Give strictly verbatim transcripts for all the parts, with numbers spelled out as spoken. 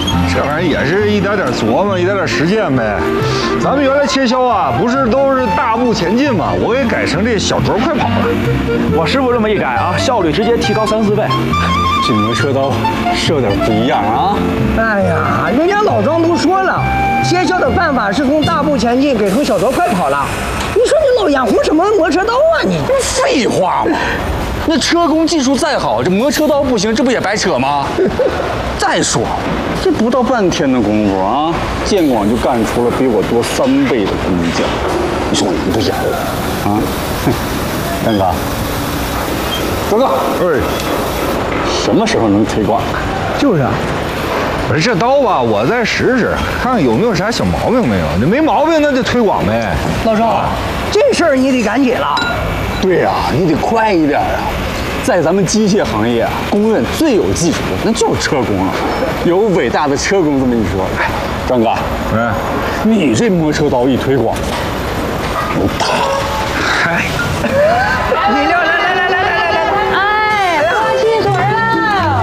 这玩意儿也是一点点琢磨，一点点实践呗。咱们原来切削啊，不是都是大步前进吗？我给改成这小拙快跑了。 我师傅这么一改啊，效率直接提高三四倍。 这磨车刀是有点不一样啊。 哎呀，人家老庄都说了，切削的办法是从大步前进改成小拙快跑了。你说你老眼红什么磨车刀啊你？ 废话嘛。那车工技术再好，这磨车刀不行，这不也白扯吗？再说，这不到半天的功夫啊，建广就干出了比我多三倍的工匠。你说我能不演啊？张哥，张哥， 哎， 什么时候能推广？ 就是啊， 不是这刀吧，我再使使，看看有没有啥小毛病没有。这没毛病，那就推广呗。 老赵，这事儿你得赶紧了。 对呀、啊，你得快一点啊！在咱们机械行业啊，公认最有技术的那就是车工了。有伟大的车工这么一说，哎，张哥， 哎， 你这磨车刀一推广，我打。 嗨， 饮料来来来来来来来， 哎，喝汽水了！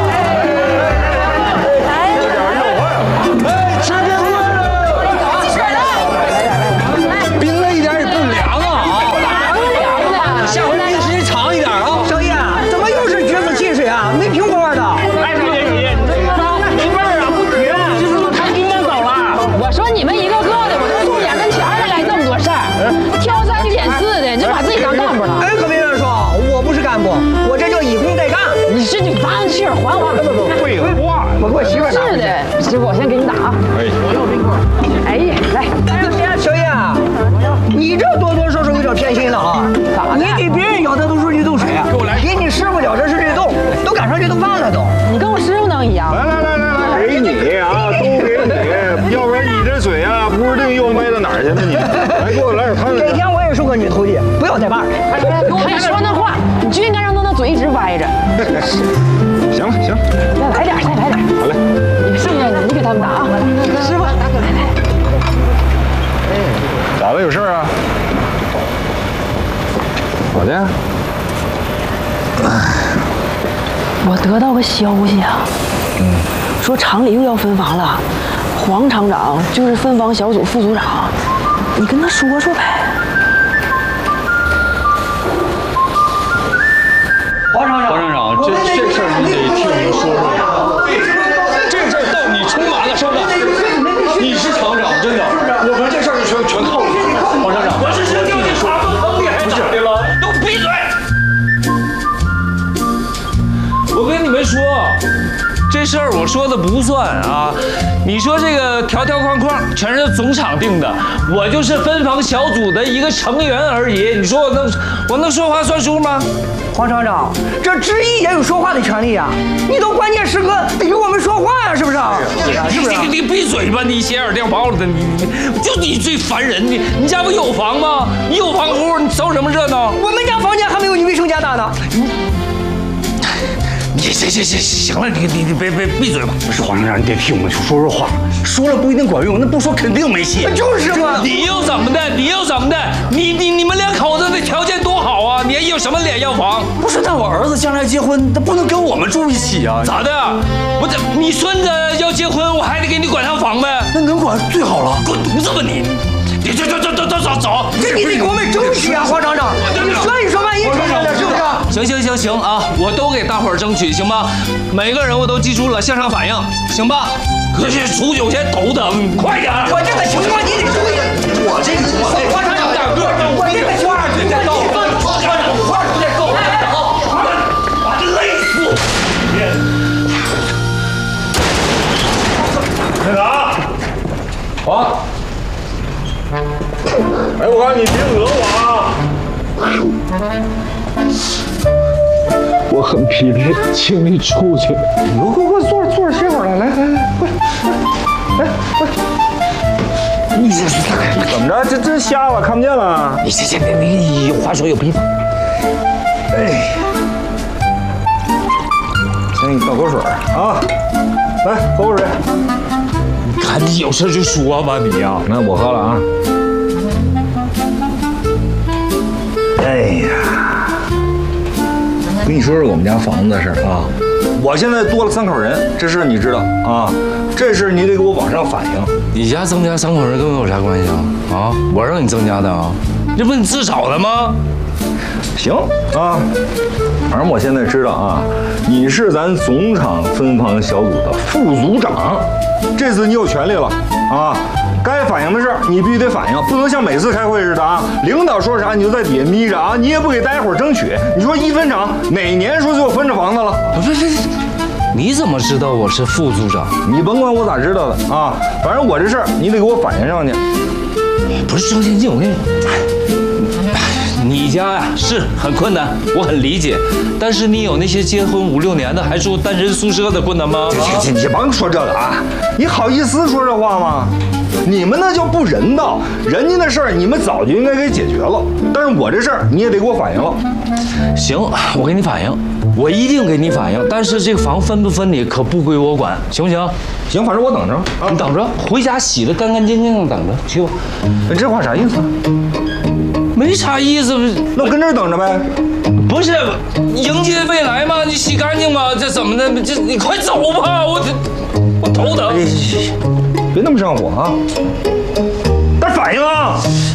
来， 哎，吃冰棍了， 汽水了！ 冰了一点也不凉啊！ 凉凉的， 下回冰时间长一点啊！ 少爷，怎么又是橘子汽水啊？没苹果味的。 哎，小姐姐，你这车刀没味儿啊，不甜，就是说他冰凉走了。 我说你们一个个的，我这重点跟前儿来这么多事儿，挑三拣四的，你就把自己当干部了。 哎，可别乱说，我不是干部，我这叫以工代干。 你是你把汽水还我。 废话， 我给我媳妇拿。 是的，师傅，我先给你打啊。 哎， 哎呀，来， 小叶，你这多多少少有点偏心了啊！你给别人舀的都是绿豆水，给我来，给你师傅舀的是绿豆，都赶上绿豆饭了都。 你跟我师傅能一样？ 来来来来来，给你啊，都给你，要不然你这嘴啊，不知定又歪到哪儿去了你。来，给我来点汤。 哪天我也是个女徒弟，不要带把儿。 还说那话，你就应该让他那嘴一直歪着。 行了行了， 再来点，再来点。 好嘞。 你剩下你给他们打啊，师傅，来来。 咋了？有事儿啊？咋的？ 我得到个消息啊，嗯，说厂里又要分房了，黄厂长就是分房小组副组长，你跟他说说呗。 黄厂长， 黄厂长，这这事儿你得替我们说说呀。这事儿到你出马了，收的。你是厂长，真的，我们这事儿全全靠你。黄厂长，我是谁？你说，不是， 都闭嘴！我跟你们说，这事儿我说的不算啊。你说这个条条框框全是总厂定的，我就是分房小组的一个成员而已。你说我能我能说话算数吗？ 黄厂长，这执意也有说话的权利啊！你都关键时刻得给我们说话呀、啊，是不是？ 是不是？你你闭嘴吧！你斜耳掉包了的，你你就你最烦人！你你家不有房吗？你有房屋，你凑什么热闹？ 我们家房间还没有你卫生间大呢。 你行行行行了，你你你别别闭嘴吧！ 不是黄厂长，你得替我们说说话，说了不一定管用，那不说肯定没戏。 就是嘛， 你又怎么的？你又怎么的？你你你们两口子的条件多好啊！你还有什么脸要房？ 不是，那我儿子将来结婚，他不能跟我们住一起啊？ 咋的？我这你孙子要结婚，我还得给你管上房呗？ 那能管最好了。 滚犊子吧你！你走走走走走走走！ 这你得给我们争取啊，黄厂长！你说一说，万一成了，是不是？ 行行行行啊，我都给大伙儿争取，行吧？每个人我都记住了，向上反映，行吧？可是数九千头疼，快点！ 我这个情况你得注意。 我这个情况， 黄厂长， 大个， 我这个情况你得够。 黄厂长，话不得够，把这累死我！ 那啥，啊！哎，我告诉你，别讹我啊！ 我很疲累，请你出去。 你快快坐着坐着歇会儿来，来来来，快，来快！你这是怎么着？这真瞎了，看不见了？ 你这这你你有话说有屁话。 哎，先给你倒口水啊！来，喝口水。 你看你有事就说吧，你呀。 那我喝了啊。哎呀，跟你说说我们家房子的事儿啊。我现在多了三口人，这事你知道啊。 这事你得给我往上反映。 你家增加三口人跟我有啥关系啊？啊，我让你增加的啊，这不你自找的吗？ 行啊，反正我现在知道啊，你是咱总厂分房小组的副组长，这次你有权利了啊。该反映的事儿你必须得反映，不能像每次开会似的啊，领导说啥你就在底下眯着啊，你也不给大家伙争取。你说一分厂哪年说就有分着房子了？ 不是不是，你怎么知道我是副组长？ 你甭管我咋知道的啊，反正我这事儿你得给我反映上去。 不是周天进，我跟你，你家呀是很困难，我很理解，但是你有那些结婚五六年的还住单人宿舍的困难吗？ 你你甭说这个啊，你好意思说这话吗？你们那叫不人道，人家的事儿你们早就应该给解决了，但是我这事儿你也得给我反映了。 行，我给你反映，我一定给你反映，但是这个房分不分你可不归我管，行不行？ 行，反正我等着， 啊、你等着，回家洗得干干净净的，等着去吧。 这话啥意思？ 没啥意思， 那我跟这儿等着呗。 不是迎接未来吗？你洗干净吗？这怎么的？这你快走吧，我这我头疼。 别那么上火啊！但反应啊！